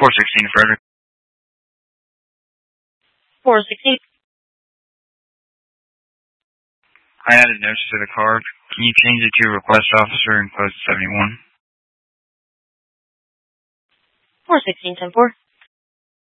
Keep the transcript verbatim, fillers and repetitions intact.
four sixteen Frederick. four sixteen. I added notes to the card. Can you change it to request officer and post seventy-one? four sixteen ten four.